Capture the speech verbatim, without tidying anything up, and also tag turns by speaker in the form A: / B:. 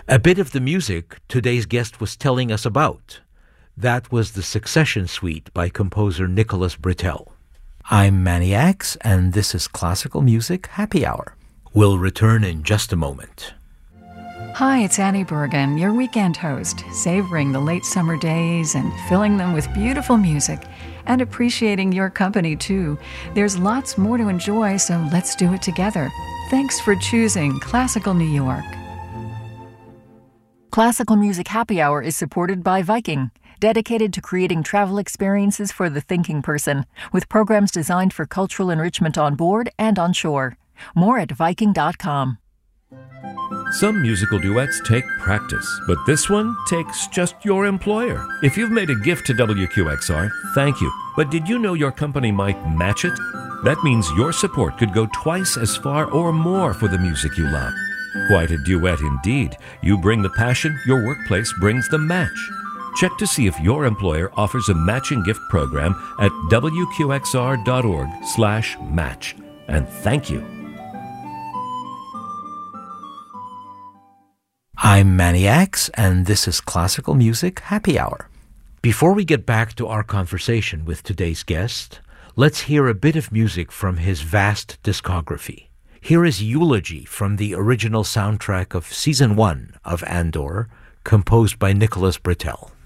A: A bit of the music today's guest was telling us about. That was the Succession Suite by composer Nicholas Britell. I'm Manny Axe, and this is Classical Music Happy Hour. We'll return in just a moment.
B: Hi, it's Annie Bergen, your weekend host, savoring the late summer days and filling them with beautiful music and appreciating your company, too. There's lots more to enjoy, so let's do it together. Thanks for choosing Classical New York.
C: Classical Music Happy Hour is supported by Viking, dedicated to creating travel experiences for the thinking person, with programs designed for cultural enrichment on board and on shore. More at Viking dot com.
D: Some musical duets take practice, but this one takes just your employer. If you've made a gift to W Q X R, thank you. But did you know your company might match it? That means your support could go twice as far or more for the music you love. Quite a duet indeed. You bring the passion, your workplace brings the match. Check to see if your employer offers a matching gift program at W Q X R dot org slash match. And thank you.
A: I'm Manny Axe, and this is Classical Music Happy Hour. Before we get back to our conversation with today's guest, let's hear a bit of music from his vast discography. Here is Eulogy from the original soundtrack of Season one of Andor, composed by Nicholas Britell.